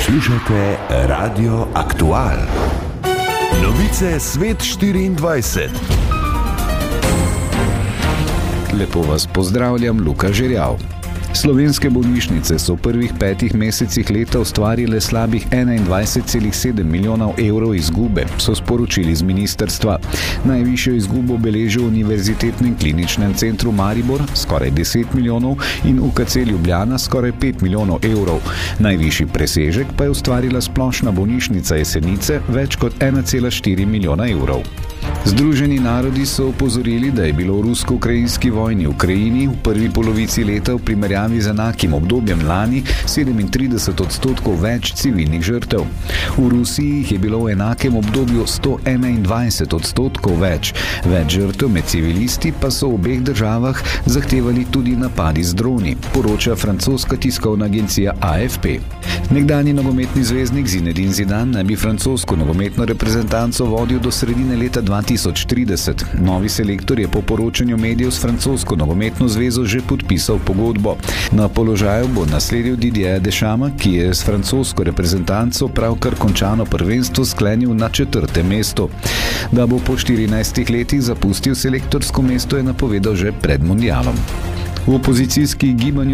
Poslušate Radio Aktual. Novice Svet 24. Lepo vas pozdravljam, Luka Žerjav. Slovenske bolnišnice so v prvih 5 mesecih leta ustvarile slabih 21,7 milijonov evrov izgube, so sporočili z ministrstva. Najvišjo izgubo beležijo v Univerzitetnem kliničnem centru Maribor, skoraj 10 milijonov, in UKC Ljubljana, skoraj 5 milijonov evrov. Najvišji presežek pa je ustvarila Splošna bolnišnica Jesenice, več kot 1,4 milijona evrov. Združeni narodi so opozorili, da je bilo v rusko-ukrajinski vojni v Ukrajini v prvi polovici leta v primerjavi z enakim obdobjem lani 37% več civilnih žrtev. V Rusiji jih je bilo v enakem obdobju 121% več. Več žrtev med civilisti pa so v obeh državah zahtevali tudi napadi z droni, poroča francoska tiskovna agencija AFP. Nekdanji nogometni zvezdnik Zinedine Zidane naj bi francosko nogometno reprezentanco vodil do sredine leta 2030. Novi selektor je po poročanju medijev s francosko nogometno zvezo že podpisal pogodbo. Na položaju bo nasledil Didierja Deschampa, ki je s francosko reprezentanco pravkar končano prvenstvo sklenil na 4. mestu. Da bo po 14 letih zapustil selektorsko mesto, je napovedal že pred mundialom. V opozicijskih gibanju